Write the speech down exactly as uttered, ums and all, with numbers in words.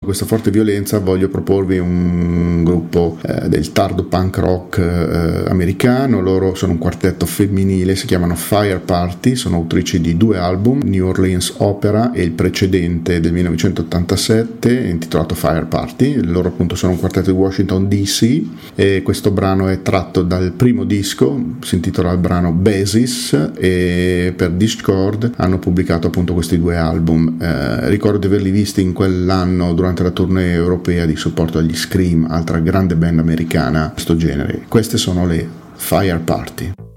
questa forte violenza voglio proporvi un gruppo eh, del tardo punk rock eh, americano. Loro sono un quartetto femminile, si chiamano Fire Party, sono autrici di due album, New Orleans Opera e il precedente del millenovecentottantasette intitolato Fire Party. Loro appunto sono un quartetto di Washington D C e questo brano è tratto dal primo disco, si intitola il brano Basis, e per Discord hanno pubblicato appunto questi due album. Eh, ricordo di averli visti in quell'anno durante la tournée europea di supporto agli Scream, altra grande band americana di questo genere. Queste sono le Fire Party.